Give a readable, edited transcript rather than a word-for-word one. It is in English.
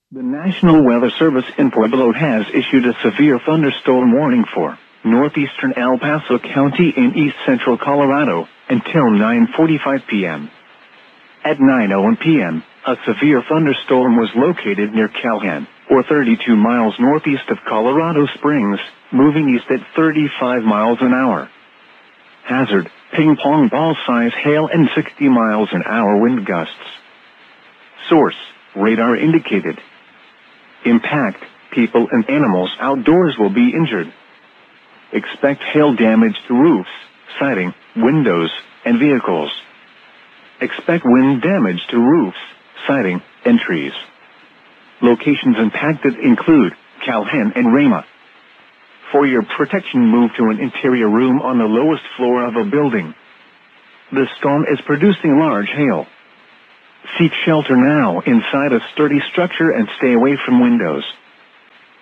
The National Weather Service in Pueblo has issued a severe thunderstorm warning for northeastern El Paso County in east-central Colorado until 9:45 p.m. At 9:01 p.m., a severe thunderstorm was located near Calhan, or 32 miles northeast of Colorado Springs, moving east at 35 miles an hour. Hazard, ping-pong ball-size hail and 60 miles an hour wind gusts. Source, radar indicated. Impact, people and animals outdoors will be injured. Expect hail damage to roofs, siding, windows, and vehicles. Expect wind damage to roofs, siding, and trees. Locations impacted include Calhan and Rama. For your protection, move to an interior room on the lowest floor of a building. The storm is producing large hail. Seek shelter now inside a sturdy structure and stay away from windows.